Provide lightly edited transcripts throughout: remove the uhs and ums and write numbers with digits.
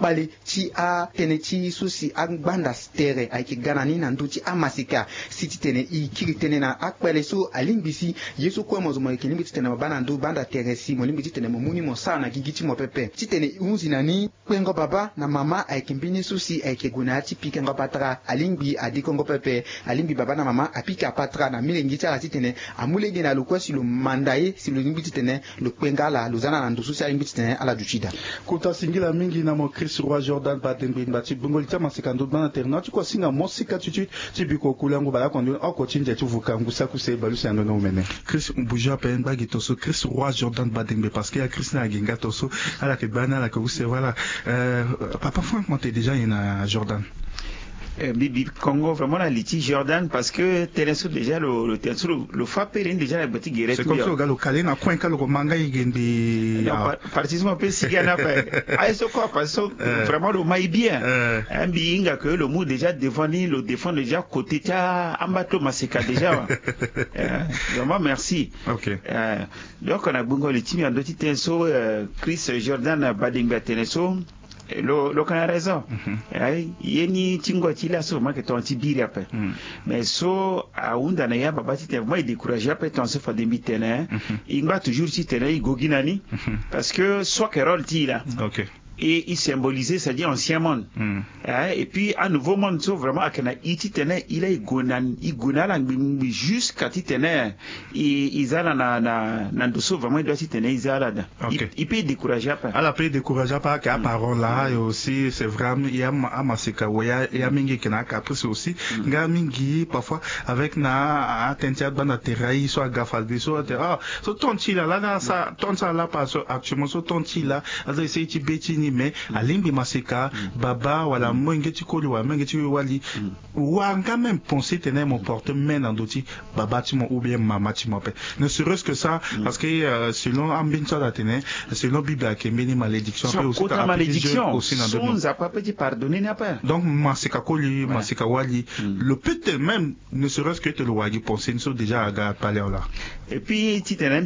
pale ti a tene ti susi a gbanda stere a ki gana ni na ndu ti a masika si ti tene i kiri tene na a pele so alimbisi yesu ko mo zo mo ki limbi ti tene bana ndu banda tere si mo limbi ti tene mo muni mo sa na gigi ti mo pepe ti tene unzi na ni kwengo baba na mama a ki mbini susi a ki guna ti pike ngo patra alimbi a di kongo pepe alimbi baba na mama a pike a patra na milengi ti a ti tene amule gena lo kwa si lo mandaye si lo limbi ti tene lo kwenga la lo zana na ndu susi a limbi ti tene ala duchida kuta singila mingi na mo Chris Roi Jordan Badengbe mbati bungolita masika ndo bana terna tu ko singa mosika tu biko kulango bala kondo oko chinje tu vukangu sakuse balusa ndo no mene Chris Mbuja pe mbagi toso Chris Roi Jordan Badengbe parce que Chris na ginga toso ala ke bana la ko se voilà papa Franck monte déjà ina Jordan Bibi Congo vraiment la liti Jordan parce que Telenso déjà le frappé déjà la boutique guerre c'est comme ça le calé na coin quand le manga igende particulièrement peu sigana fait ah c'est quoi parce que vraiment le maï bien un binga que le mot déjà devant le défend déjà côté ta ambato maseka déjà vraiment merci OK donc on a bungo le team andoti Telenso Chris Jordan Badingba Telenso lo kana raison ai yeni tingo tila so ma ke ton tibiri après mais so a unda na ya baba tite moi décourager après ton se fa de mitene il va toujours tite il goginani parce que soit que rôle tila OK et il symbolisait, c'est-à-dire ancien monde. Et puis, un nouveau monde, so vraiment, à Kena, il a gonan jusqu'à titene, ils a na dosso, vraiment, il doit titene, ils a là. Il peut décourager après. Alors, peut décourager après, qu'à parole là, et aussi, c'est vraiment, il y a Masika, il y a Mingi Kena, après, c'est aussi, il y a Mingi, parfois, avec na, attentia, bana terraï, soit gafaldi, soit, so tonti là, ça, tonti là, pas, actuellement, so tonti là, alors, c'est ti betini, mais alimbi masika baba wala mwengeti koli wa mwengeti wali wa quand même penser tenir mon porte main dans doti baba ti mo ou bien mama ti mo pe ne serait-ce que ça parce que selon ambinsa da tenir selon bible ke mini malédiction peut aussi ta malédiction aussi dans deux on a pas petit pardonner n'a pas donc masika koli masika wali le peut même ne serait-ce que te le wagi penser nous déjà à parler là et puis ti tenir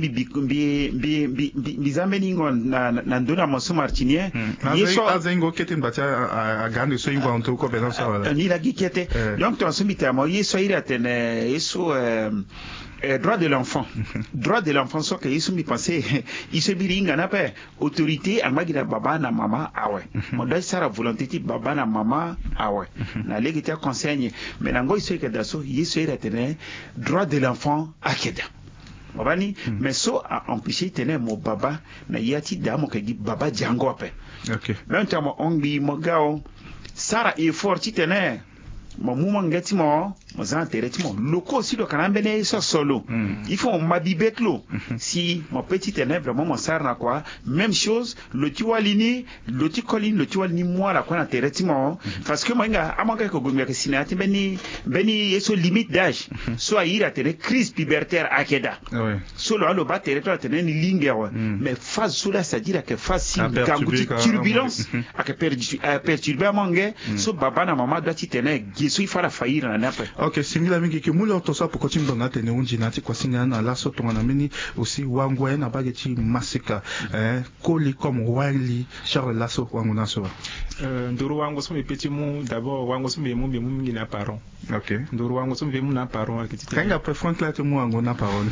bi zameningo na ndona moso martinien azengo kete mbatia agande so ingwa onto ko bena sa wala ni la gikete donc tu asumite mo yeso ira tene yeso droit de l'enfant droit de l'enfant so que yeso mi penser iso biringa na pe autorité amagira baba na mama awe mo dai sara volonté ti baba na mama awe na legita conseil mais nango iso ke daso yeso ira tene droit de l'enfant akeda Obani, mais so a empêché tenir mon baba na yati damo ke gi baba jango ape. OK. Maintenant on bi mo gao sara effort ti tenir mon mouvement ngati mo zan tereti mo loko si lo kanambe ne so solo il faut mabibet lo si mon petit tenir vraiment mon sara na quoi même chose le tiwalini le tikolini le tiwalini moi la quoi na tereti mo parce que moi nga amanga ko gumya ke sinati beni yeso limite d'âge so ira tene crise pubertaire akeda solo alo ba territoire tene ni lingewa mais phase solo ça dire que phase si ganguti turbulence ak perturber mangue so baba na mama doit tene gisu ifala faillir na nape. OK singila mingi ke mula to sa poko timbanga tene unji nati kwa singa na la so to na mini aussi wangwe na bageti masika koli comme wali Charles Lasso wangu naso nduru wangu so me petit mu d'abord wangu so me mu mingi na parent. OK nduru wangu so me mu na parent akiti kanga pe front là te mu wangu na parent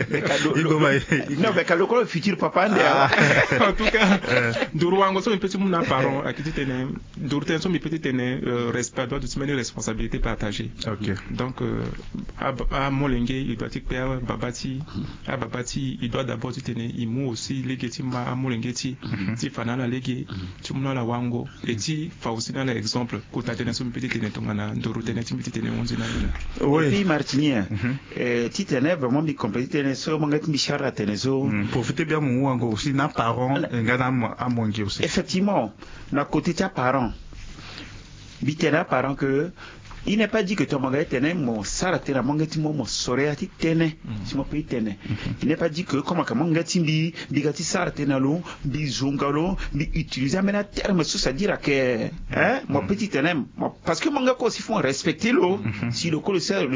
non mais quand le futur papa en tout cas nduru wangu so me petit mu na parent akiti tene nduru ten so me petit tene respect doit de mener responsabilité partagée. OK donc à Molenge il doit être père babati à babati il doit d'abord tenir imu aussi legeti ma à Molenge ti fanala lege tu mu la wango et ti fa aussi dans l'exemple ko ta tene so me petit tene tongana nduru tene ti petit tene onzi na oui et puis martinien ti tene vraiment mi compétiter so mangati mi chara tene so profiter bien mon wango aussi na parent ngana à Molenge aussi effectivement na côté ta parent bitena parent que il n'est pas dit que ton manga tene mo sara tena mangati mo soreati tene si mo pe tene il n'est pas dit que comme ka mangati bi bigati sara tena lo bi zongalo bi utiliser mena terme ça dire que mon petit tene parce que manga ko si font respecter lo si le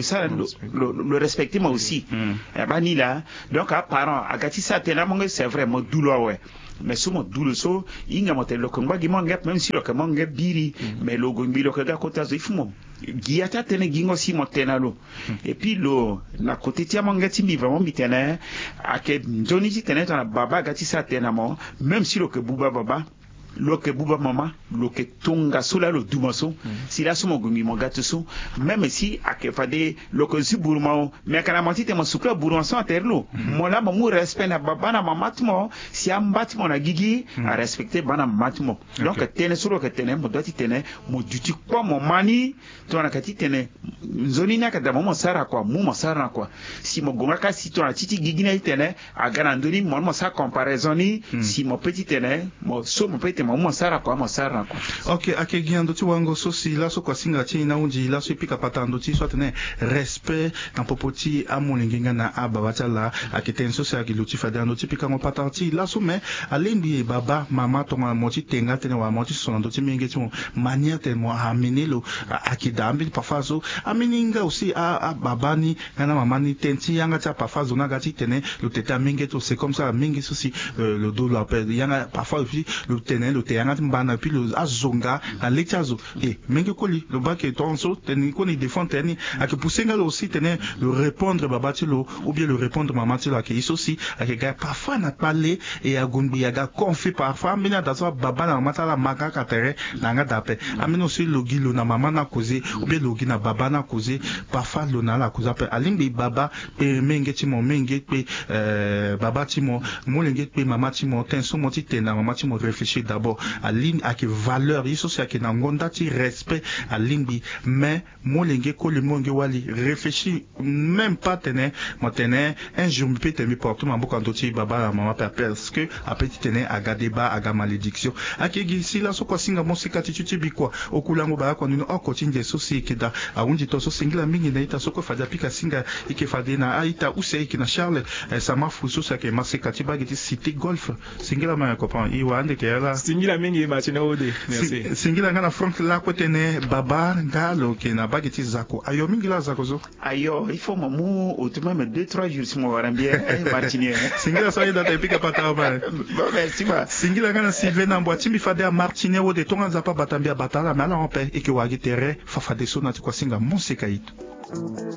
le respecter moi aussi bani là donc à parent agati ça tena manga c'est vraiment douloureux ouais mais sumo dulo so inga motel lo kongba gi mongep même si lo ke mongep biri mais lo gombi lo ke ga kota zo ifumo giata tene gingo si motena lo et puis lo na côté tia mongeti mi vraiment mitene ake njoni ti tene tana baba gati sa tena mo même si lo ke buba baba lo ke buba mama lo ke tonga sola lo dumaso si la sumo gombi mo gato so même si ake fade lo ke si burma mais kana mati te mo sukla burma so aterlo mo la mo respect na baba na mama tmo si ambati mo na gigi a respecter bana matmo donc tene solo ke tene mo doti tene mo duti kwa mo mani to na kati tene nzoni na kada mo sara kwa mo sara kwa si mo gonga ka si to na titi gigi na tene a ganandoni mo sa comparaison ni si mo petit tene mo so mo petit mo sara kwa. Ok, ake giando ti wango so si la so kwa singa ti na unji la so pika patando ti so tene respect na popoti amolinginga na aba watala ake tenso se ake luti fadando ti pika mo patanti la so me alembi baba mama to mo ti tenga tene wa mo ti sonando ti mingi ti mo manière te mo amene lo ake dambi pafazo amininga aussi a baba ni na mama ni tenti yanga ta pafazo na gati tene lo teta mingi to c'est comme ça mingi so si le do la pe yanga parfois aussi le tene le théâtre mbana puis le azonga la lechazo et mengi koli le bac et tonso teni koni défend teni a que poussenga aussi tene le répondre babatilo ou bien le répondre mamatilo a que isso aussi a que gars parfois na parler et a gumbi ya ga confie parfois mina daso baba na mama la maka katere na nga dape amino aussi le gilo na mama na causer ou bien le gina baba na causer parfois le na la causer pe alimbi baba pe mengi ti mo mengi pe baba ti mo molenge pe mama ti mo tenso mo ti tena mama ti mo réfléchir d'abord à ligne à que valeur isso c'est que na ngonda ti respect à ligne mais molenge ko le monge wali réfléchir même pas tenir mo tenir un jour me peut tenir porte ma boka ndoti baba mama parce que après ti tenir à ga débat à ga malédiction à que si la so ko singa mo sikati ti bi quoi okulango ba ko ndino o tinje so si ke da a unji to so singila mingi na ita so ko fada pika singa ike fade na aita use ke na Charles ça m'a fou so ça que masikati ba giti cité golf singila ma copain i wande ke la singila mingi machina ode merci singila ngana Frank la ko tene baba ngalo ke na bagiti zako ayo mingi la zako zo ayo il faut mamu autrement mais 2-3 jours si mo warambie martinier singila so ida ta pika pata ba bon merci ba singila ngana Sylvain Ambwa timi fade a martinier ode tonga zapa batambia batala mais ala on pe et que wagi tere fa fade so na ti ko singa mon sekaito